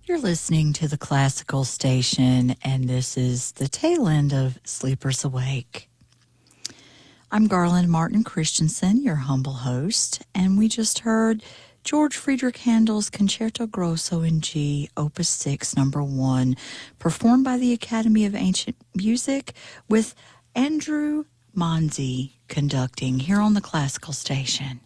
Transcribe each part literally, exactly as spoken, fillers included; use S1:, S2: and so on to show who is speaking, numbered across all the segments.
S1: You're listening to the Classical Station, and this is the tail end of Sleepers Awake. I'm Garland Martin Christensen, your humble host, and we just heard George Friedrich Handel's Concerto Grosso in G, Opus six, number one, performed by the Academy of Ancient Music with Andrew Manzi conducting here on the Classical Station.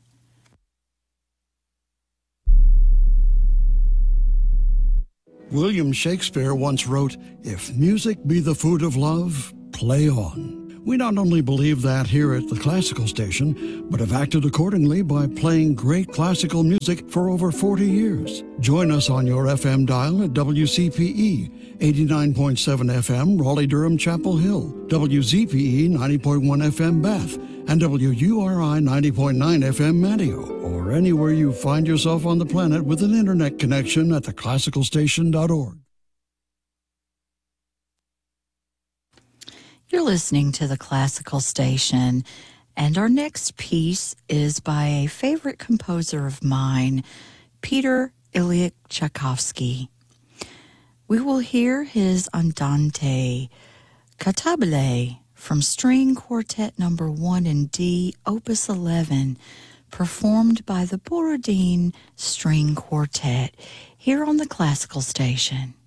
S2: William Shakespeare once wrote, "If music be the food of love, play on." We not only believe that here at the Classical Station, but have acted accordingly by playing great classical music for over forty years. Join us on your F M dial at W C P E, eighty-nine point seven F M, Raleigh-Durham, Chapel Hill, W Z P E, ninety point one F M, Bath, and W U R I, ninety point nine F M, Manteo, or anywhere you find yourself on the planet with an internet connection at the classical station dot org.
S1: You're listening to the Classical Station, and our next piece is by a favorite composer of mine, Peter Ilyich Tchaikovsky. We will hear his Andante Cantabile from String Quartet number one in D, Opus eleven, performed by the Borodin String Quartet here on the Classical Station.